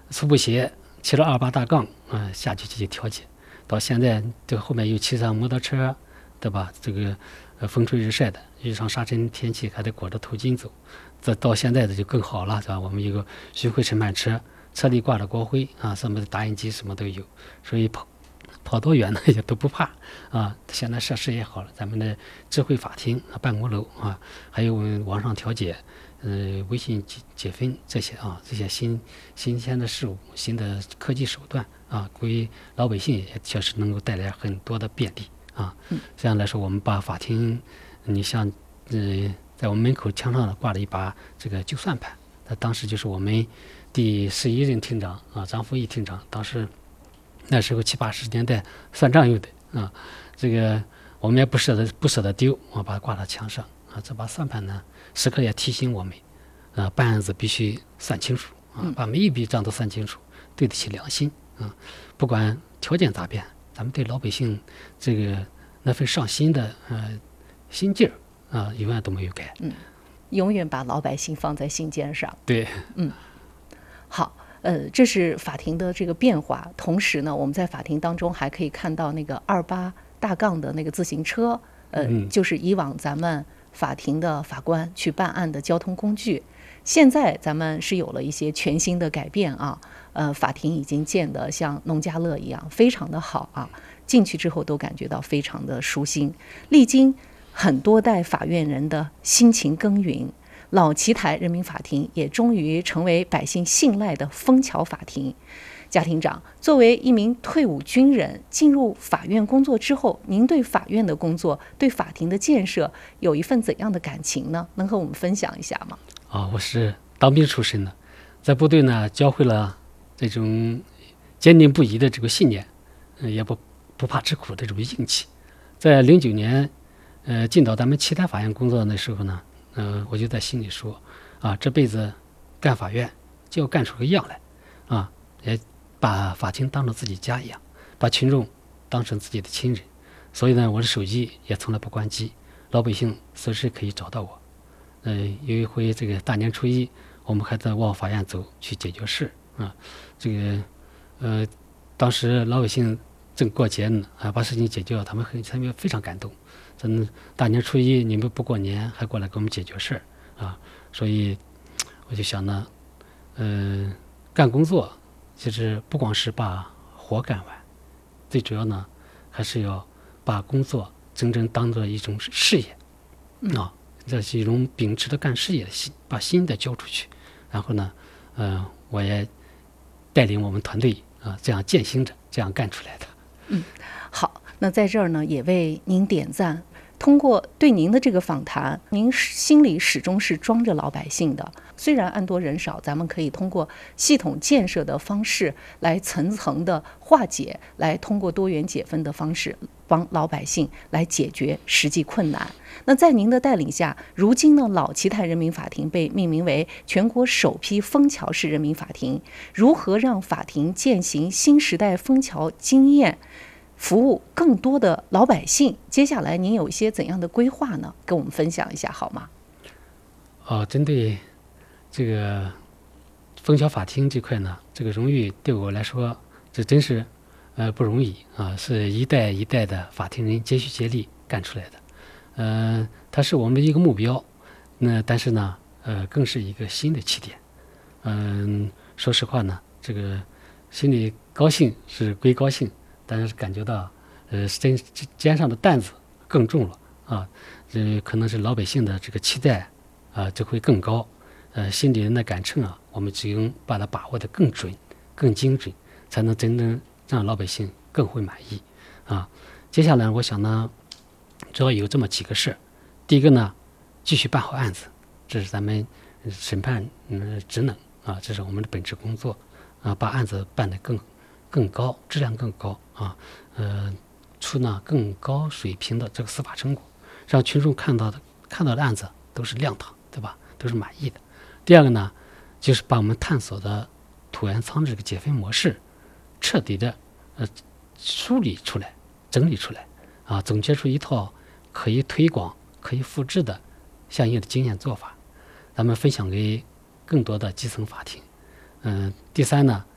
初步协骑着28大杠下去进行调解，到现在这个后面又骑上摩托车，对吧？这个风吹日晒的，遇上沙尘天气还得裹着头巾走，这到现在的就更好了，是吧？我们有个巡回审判车，车里挂着国徽上面的打印机什么都有，所以跑多远呢也都不怕现在设施也好了，咱们的智慧法庭办公楼还有网上调解，微信解分这些这些新鲜的事物、新的科技手段归老百姓也确实能够带来很多的便利这样来说，我们把法庭，你像在我们门口墙上挂了一把这个旧算盘，那当时就是我们第11任厅长张福义厅长，当时那时候70、80年代算账用的这个我们也不舍得丢把它挂到墙上这把算盘呢，时刻也提醒我们办案子必须算清楚把每一笔账都算清楚，对得起良心不管条件咋变，咱们对老百姓这个那份上心的心劲儿永远都没有改。 永远把老百姓放在心尖上。 对， 好。这是法庭的这个变化，同时呢，我们在法庭当中还可以看到那个28大杠的那个自行车，就是以往咱们法庭的法官去办案的交通工具。现在咱们是有了一些全新的改变法庭已经建得像农家乐一样，非常的好进去之后都感觉到非常的舒心。历经很多代法院人的辛勤耕耘，老奇台人民法庭也终于成为百姓信赖的枫桥法庭。贾庭长，作为一名退伍军人，进入法院工作之后，您对法院的工作、对法庭的建设有一份怎样的感情呢？能和我们分享一下吗？ 我是当兵出身的，在部队呢教会了这种坚定不移的这个信念，也不怕吃苦的这种硬气。在09年进到咱们奇台法院工作的时候呢，我就在心里说这辈子干法院就要干出个样来也把法庭当成自己家一样，把群众当成自己的亲人。所以呢，我的手机也从来不关机，老百姓随时可以找到我。有一回这个大年初一，我们还在往法院走去解决事这个当时老百姓正过节呢把事情解决了，他们非常感动。真大年初一你们不过年还过来给我们解决事所以我就想呢，干工作其实不光是把活干完，最主要呢还是要把工作真正当做一种事业这是一种秉持的干事业的心，把心的交出去。然后呢我也带领我们团队这样践行着，这样干出来的。 好，那在这儿呢也为您点赞。通过对您的这个访谈，您心里始终是装着老百姓的。虽然案多人少，咱们可以通过系统建设的方式来层层的化解，来通过多元解分的方式帮老百姓来解决实际困难。那在您的带领下，如今呢，老奇台人民法庭被命名为全国首批枫桥市人民法庭。如何让法庭践行新时代枫桥经验，服务更多的老百姓？接下来您有一些怎样的规划呢？跟我们分享一下好吗？ 针对这个枫桥法庭这块呢，这个荣誉对我来说，这真是不容易是一代一代的法庭人竭心竭力干出来的。它是我们的一个目标，但是呢，更是一个新的起点。说实话呢，这个心里高兴是归高兴，但是感觉到肩上的担子更重了可能是老百姓的这个期待就会更高，心里人的杆秤我们只能把它把握得更准、更精准，才能真正让老百姓更会满意接下来我想呢，主要有这么几个事。第一个呢，继续办好案子，这是咱们审判职能这是我们的本职工作把案子办得更高，质量更高出呢更高水平的这个司法成果，让群众看到的案子都是亮堂，对吧？都是满意的。第二个呢，就是把我们探索的土原仓这个解分模式彻底的梳理出来、整理出来总结出一套可以推广、可以复制的相应的经验做法，咱们分享给更多的基层法庭。第三呢，